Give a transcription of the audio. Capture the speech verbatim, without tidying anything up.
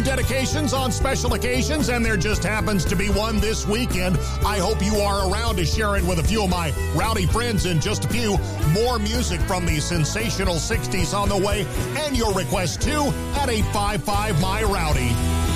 few dedications on special occasions, and there just happens to be one this weekend. I hope you are around to share it with a few of my rowdy friends in just a few. More music from the sensational sixties on the way, and your request too at eight five five, my rowdy.